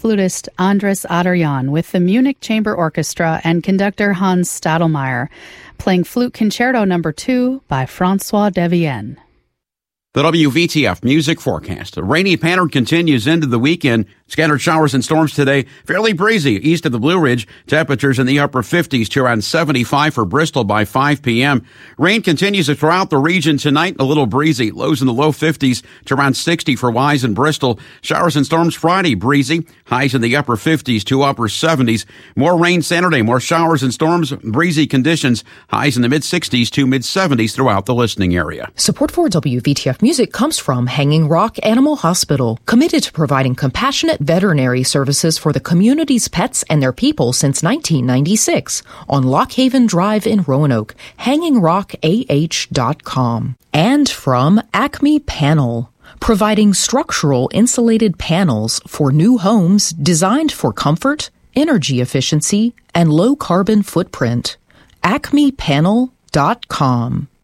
flutist Andres Adorjan with the Munich Chamber Orchestra and conductor Hans Stadelmeier, playing Flute Concerto No. 2 by Francois Devienne. The WVTF music forecast. A rainy pattern continues into the weekend. Scattered showers and storms today. Fairly breezy east of the Blue Ridge. Temperatures in the upper 50s to around 75 for Bristol by 5 p.m. Rain continues throughout the region tonight. A little breezy. Lows in the low 50s to around 60 for Wise and Bristol. Showers and storms Friday. Breezy. Highs in the upper 50s to upper 70s. More rain Saturday. More showers and storms. Breezy conditions. Highs in the mid 60s to mid 70s throughout the listening area. Support for WVTF music comes from Hanging Rock Animal Hospital, committed to providing compassionate veterinary services for the community's pets and their people since 1996 on Lockhaven Drive in Roanoke, hangingrockah.com. And from Acme Panel, providing structural insulated panels for new homes designed for comfort, energy efficiency, and low carbon footprint. acmepanel.com.